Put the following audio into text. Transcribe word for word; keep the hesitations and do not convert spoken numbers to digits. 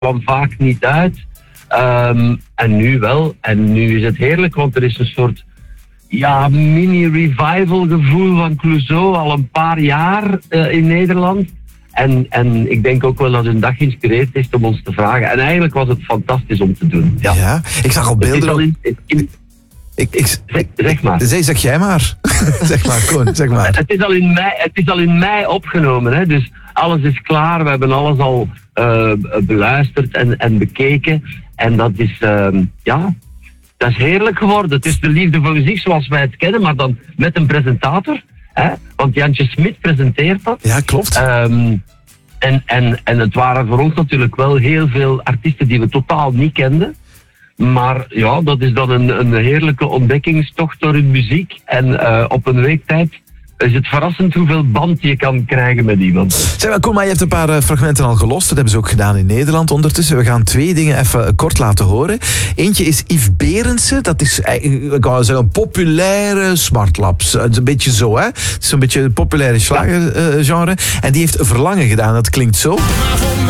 kwam vaak niet uit. Um, en nu wel. En nu is het heerlijk, want er is een soort ja, mini-revival gevoel van Clouseau al een paar jaar uh, in Nederland. En, en ik denk ook wel dat hun dag geïnspireerd is om ons te vragen. En eigenlijk was het fantastisch om te doen. Ja, ja ik zag al beelden. Al in, in, ik, ik, zeg, zeg maar. Zeg, zeg jij maar. zeg maar, Koen, zeg maar. Het is al in mei, het is al in mei opgenomen, hè? Dus alles is klaar. We hebben alles al uh, beluisterd en, en bekeken. En dat is, uh, ja, dat is heerlijk geworden. Het is de liefde voor muziek zoals wij het kennen, maar dan met een presentator. Hè? Want Jantje Smit presenteert dat. Ja, klopt. Um, en, en, en het waren voor ons natuurlijk wel heel veel artiesten die we totaal niet kenden. Maar ja, dat is dan een, een heerlijke ontdekkingstocht door hun muziek. En uh, op een week tijd is het verrassend hoeveel band je kan krijgen met iemand. Zeg maar, kom maar, je hebt een paar uh, fragmenten al gelost. Dat hebben ze ook gedaan in Nederland ondertussen. We gaan twee dingen even kort laten horen. Eentje is Yves Berendsen. Dat is, ik wou zeggen, een populaire smartlaps. Het is een beetje zo, hè. Het is een beetje een populaire slagergenre. Uh, en die heeft Verlangen gedaan. Dat klinkt zo.